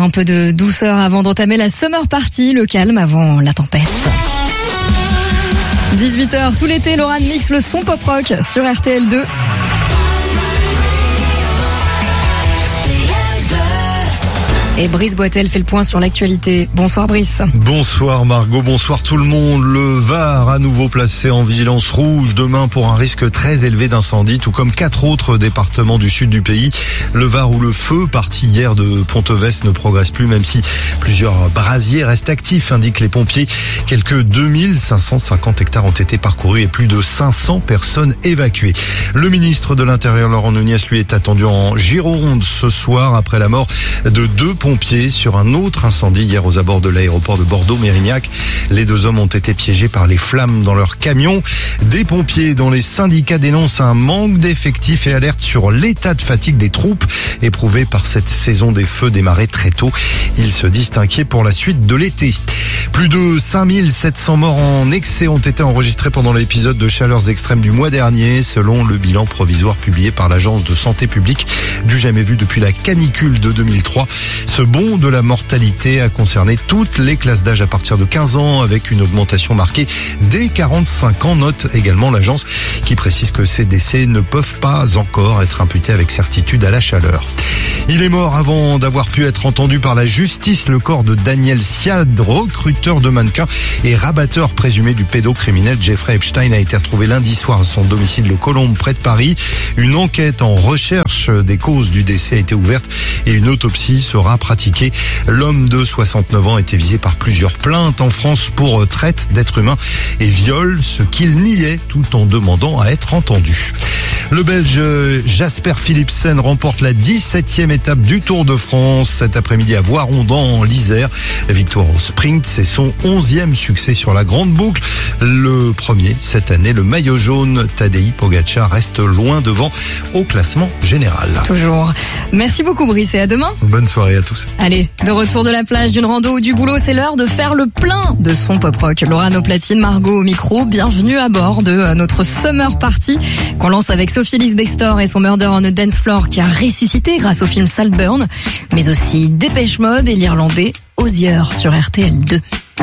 Un peu de douceur avant d'entamer la summer party, le calme avant la tempête. 18h, tout l'été, Laurent mixe le son pop-rock sur RTL2. Et Brice Boitel fait le point sur l'actualité. Bonsoir Brice. Bonsoir Margot, bonsoir tout le monde. Le Var à nouveau placé en vigilance rouge demain pour un risque très élevé d'incendie, tout comme 4 autres départements du sud du pays. Le Var où le feu parti hier de Ponteves ne progresse plus, même si plusieurs brasiers restent actifs, indiquent les pompiers. Quelques 2550 hectares ont été parcourus et plus de 500 personnes évacuées. Le ministre de l'Intérieur, Laurent Nunez, lui est attendu en Gironde ce soir après la mort de 2 pompiers sur un autre incendie hier aux abords de l'aéroport de Bordeaux-Mérignac. Les 2 hommes ont été piégés par les flammes dans leur camion. Des pompiers dont les syndicats dénoncent un manque d'effectifs et alertent sur l'état de fatigue des troupes éprouvées par cette saison des feux démarrée très tôt. Ils se disent inquiets pour la suite de l'été. Plus de 5700 morts en excès ont été enregistrés pendant l'épisode de chaleurs extrêmes du mois dernier, selon le bilan provisoire publié par l'Agence de santé publique, du jamais vu depuis la canicule de 2003. Ce bond de la mortalité a concerné toutes les classes d'âge à partir de 15 ans, avec une augmentation marquée dès 45 ans, note également l'agence, qui précise que ces décès ne peuvent pas encore être imputés avec certitude à la chaleur. Il est mort avant d'avoir pu être entendu par la justice. Le corps de Daniel Siad, recruteur de mannequins et rabatteur présumé du pédocriminel Jeffrey Epstein, a été retrouvé lundi soir à son domicile de Colombes, près de Paris. Une enquête en recherche des causes du décès a été ouverte et une autopsie sera pratiquée. L'homme de 69 ans était visé par plusieurs plaintes en France pour traite d'êtres humains et viol, ce qu'il niait tout en demandant à être entendu. Le Belge Jasper Philipsen remporte la 17e étape du Tour de France cet après-midi à Voiron dans l'Isère. Victoire au sprint, c'est son 11e succès sur la grande boucle. Le premier cette année, le maillot jaune Tadej Pogačar reste loin devant au classement général. Toujours. Merci beaucoup Brice et à demain. Bonne soirée à tous. Allez, de retour de la plage, d'une rando ou du boulot, c'est l'heure de faire le plein de son pop-rock. Laura au platine, Margot au micro, bienvenue à bord de notre Summer Party qu'on lance avec Sophie Ellis Bextor et son Murder on a Dance Floor qui a ressuscité grâce au film Saltburn, mais aussi Dépêche Mode et l'Irlandais Hozier sur RTL2.